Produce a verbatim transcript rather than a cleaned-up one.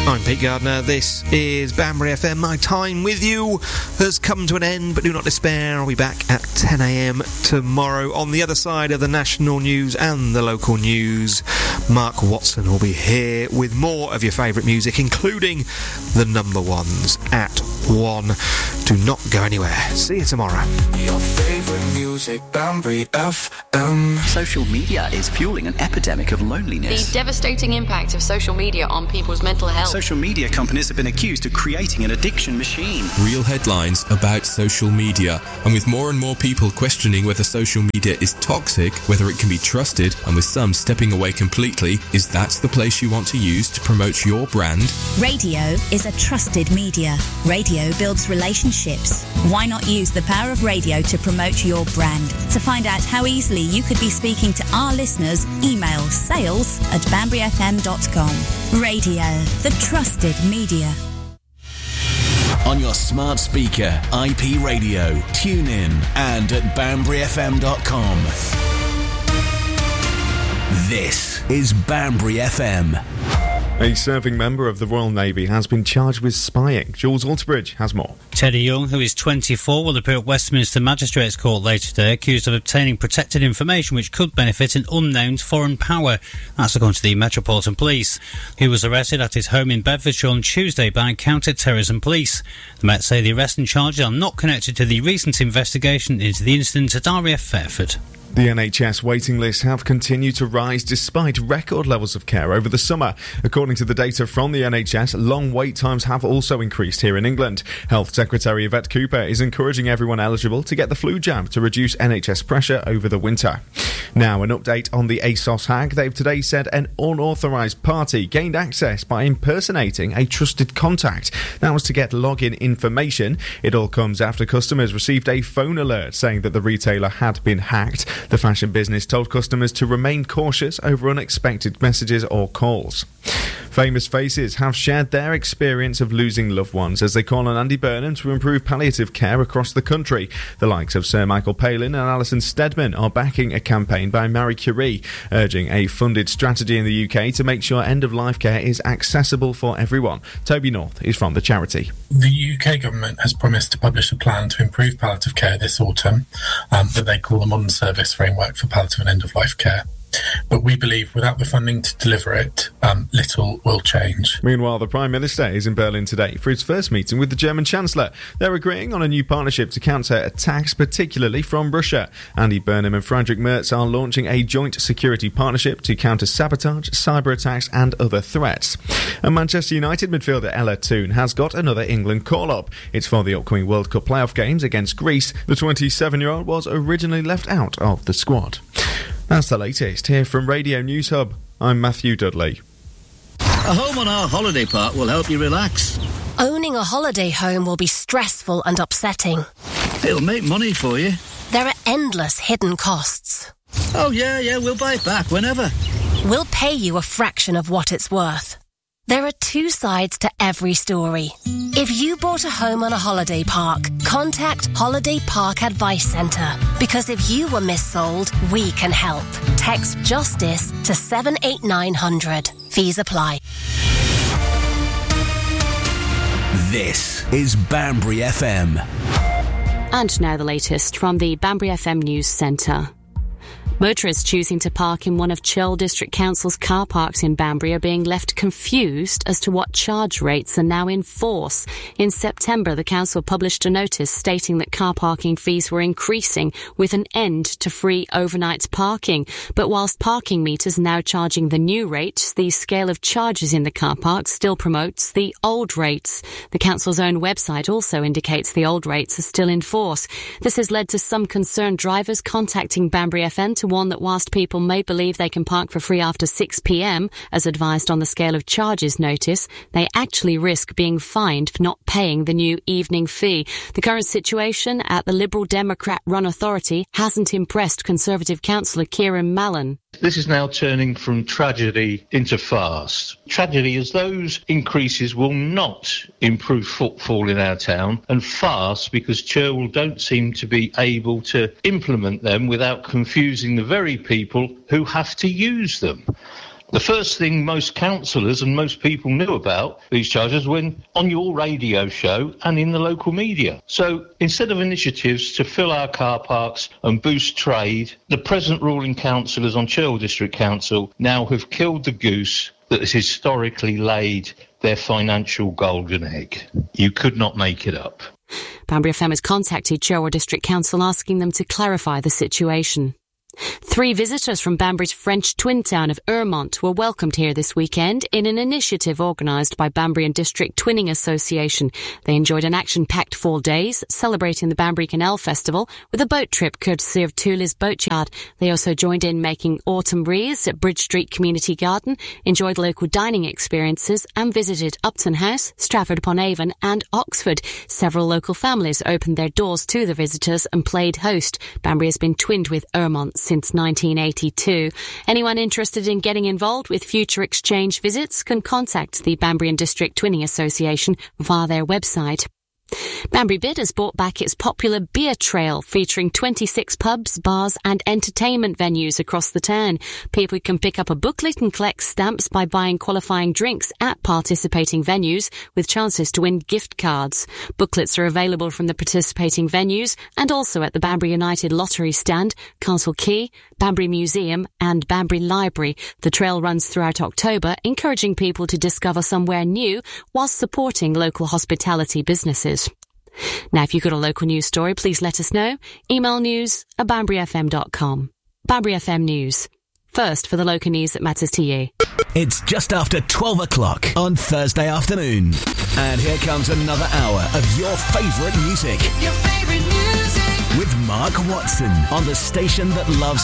I'm Pete Gardner. This is Banbury F M. My time with you has come to an end, but do not despair. I'll be back at ten a.m. tomorrow on the other side of the national news and the local news. Mark Watson will be here with more of your favourite music, including the number ones at one. Do not go anywhere. See you tomorrow. Your favourite music, Banbury F M. Social media is fueling an epidemic of loneliness. The devastating impact of social media on people's mental health. Social media companies have been accused of creating an addiction machine. Real headlines about social media. And with more and more people questioning whether social media is toxic, whether it can be trusted, and with some stepping away completely, is that the place you want to use to promote your brand? Radio is a trusted media. Radio builds relationships. Why not use the power of radio to promote your brand? To find out how easily you could be speaking to our listeners, email sales at banbury f m dot com. Radio, the trusted media. On your smart speaker, I P radio, tune in, and at banbury f m dot com. This is Banbury F M. A serving member of the Royal Navy has been charged with spying. Jules Alterbridge has more. Teddy Young, who is twenty-four, will appear at Westminster Magistrates Court later today, accused of obtaining protected information which could benefit an unknown foreign power. That's according to the Metropolitan Police. He was arrested at his home in Bedfordshire on Tuesday by counter-terrorism police. The Met say the arrest and charges are not connected to the recent investigation into the incident at R A F Fairford. The N H S waiting lists have continued to rise despite record levels of care over the summer. According to the data from the N H S, long wait times have also increased here in England. Health Secretary Yvette Cooper is encouraging everyone eligible to get the flu jab to reduce N H S pressure over the winter. Now, an update on the ASOS hack. They've today said an unauthorised party gained access by impersonating a trusted contact. That was to get login information. It all comes after customers received a phone alert saying that the retailer had been hacked. The fashion business told customers to remain cautious over unexpected messages or calls. Famous faces have shared their experience of losing loved ones as they call on Andy Burnham to improve palliative care across the country. The likes of Sir Michael Palin and Alison Steadman are backing a campaign by Marie Curie, urging a funded strategy in the U K to make sure end-of-life care is accessible for everyone. Toby North is from the charity. The U K government has promised to publish a plan to improve palliative care this autumn um, that they call the Modern Service Framework for Palliative and End-of-Life Care. But we believe without the funding to deliver it, um, little will change. Meanwhile, the Prime Minister is in Berlin today for his first meeting with the German Chancellor. They're agreeing on a new partnership to counter attacks, particularly from Russia. Andy Burnham and Friedrich Merz are launching a joint security partnership to counter sabotage, cyber attacks and other threats. And Manchester United midfielder Ella Toone has got another England call-up. It's for the upcoming World Cup playoff games against Greece. The twenty-seven-year-old was originally left out of the squad. That's the latest here from Radio News Hub. I'm Matthew Dudley. A home on our holiday park will help you relax. Owning a holiday home will be stressful and upsetting. It'll make money for you. There are endless hidden costs. Oh, yeah, yeah, we'll buy it back whenever. We'll pay you a fraction of what it's worth. There are two sides to every story. If you bought a home on a holiday park, contact Holiday Park Advice Centre. Because if you were missold, we can help. Text JUSTICE to seven eight nine hundred. Fees apply. This is Banbury F M. And now the latest from the Banbury F M News Centre. Motorists choosing to park in one of Churl District Council's car parks in Banbury are being left confused as to what charge rates are now in force. In September, the council published a notice stating that car parking fees were increasing with an end to free overnight parking. But whilst parking meters are now charging the new rates, the scale of charges in the car park still promotes the old rates. The council's own website also indicates the old rates are still in force. This has led to some concerned drivers contacting Banbury F M to warn that whilst people may believe they can park for free after six p m, as advised on the scale of charges notice, they actually risk being fined for not paying the new evening fee. The current situation at the Liberal Democrat-run authority hasn't impressed Conservative councillor Kieran Mallon. This is now turning from tragedy into farce. Tragedy as those increases will not improve footfall in our town, and farce because Churl don't seem to be able to implement them without confusing the very people who have to use them. The first thing most councillors and most people knew about these charges when on your radio show and in the local media. So instead of initiatives to fill our car parks and boost trade, the present ruling councillors on Churchill District Council now have killed the goose that has historically laid their financial golden egg. You could not make it up. Banbury F M has contacted Churchill District Council asking them to clarify the situation. Three visitors from Banbury's French twin town of Urmont were welcomed here this weekend in an initiative organised by Banbury and District Twinning Association. They enjoyed an action-packed four days, celebrating the Banbury Canal Festival with a boat trip courtesy of Tulis Boatyard. They also joined in making autumn wreaths at Bridge Street Community Garden, enjoyed local dining experiences and visited Upton House, Stratford-upon-Avon and Oxford. Several local families opened their doors to the visitors and played host. Banbury has been twinned with Urmont since nineteen eighty-two. Anyone interested in getting involved with future exchange visits can contact the Banbury and District Twinning Association via their website. Banbury Bid has brought back its popular beer trail featuring twenty-six pubs, bars and entertainment venues across the town. People can pick up a booklet and collect stamps by buying qualifying drinks at participating venues with chances to win gift cards. Booklets are available from the participating venues and also at the Banbury United Lottery Stand, Castle Quay, Banbury Museum and Banbury Library. The trail runs throughout October, encouraging people to discover somewhere new whilst supporting local hospitality businesses. Now, if you've got a local news story, please let us know. Email news at banbury f m dot com. Banbury F M News. First for the local news that matters to you. It's just after twelve o'clock on Thursday afternoon. And here comes another hour of your favourite music. Your favourite music. With Mark Watson on the station that loves